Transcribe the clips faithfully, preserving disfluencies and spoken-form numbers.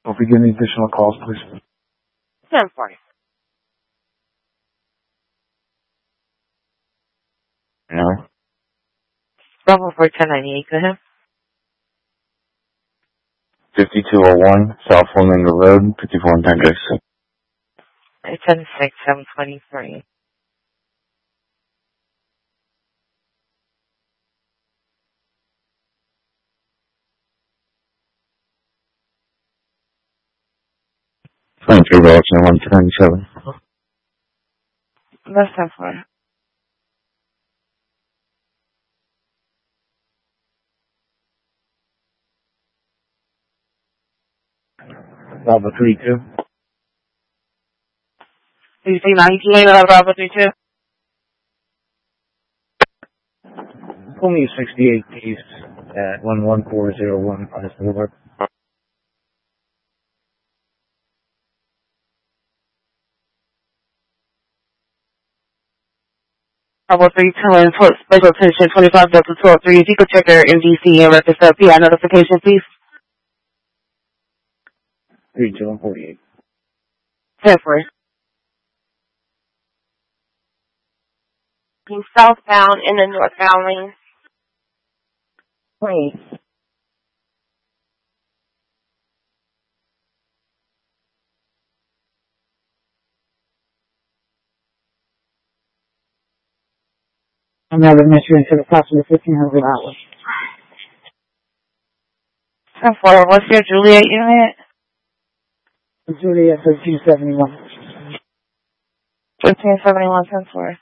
If we get any additional calls, please. ten four. No. Bravo for ten ninety-eight, go ahead. fifty-two oh one South Flamingo Road, fifty-four and ten Jackson. ten six, seven twenty-three. twenty-three dollars and one ninety-seven. That's ten four. Bravo three two. Did you say nineteen or Bravo three two? Pull me a sixty-eight piece at one one four zero one on this boulevard. Bravo three two and special attention twenty-five Delta twelve three. If you could check your M D C and record the P I notification, please. three two and forty-eight. ten four. Southbound in the northbound lane. Please. I'm now admission to the approximately fifteen hundred hours. ten four, what's your Juliet unit? Juliet thirteen seventy-one. thirteen seventy-one, ten four.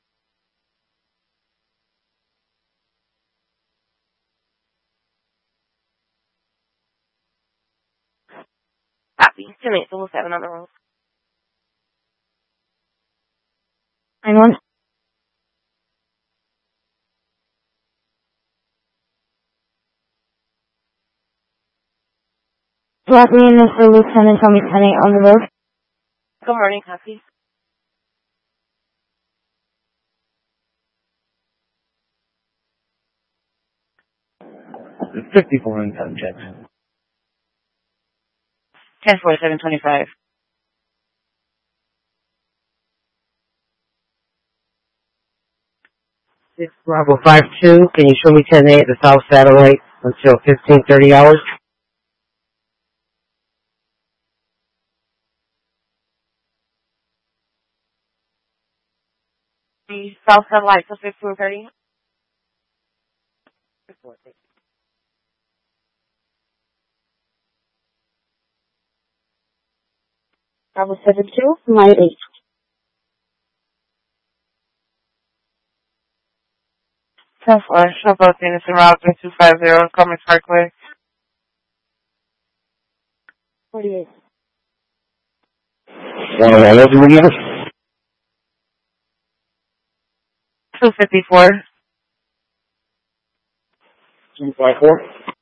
Copy. two eight double seven on the road. nine one. Black Lane is for Lieutenant Tommy Penny on the road. Good morning, copy. fifty-four and ten checks. ten four, seven twenty-five. six Bravo five two, can you show me ten eight the South Satellite until fifteen thirty hours? The South Satellite till fifteen thirty. Bravo seven two, nine eight. ten four, show both units in route three two five zero, Commerce Parkway. forty-eight. One of all those numbers? two fifty-four. two five four.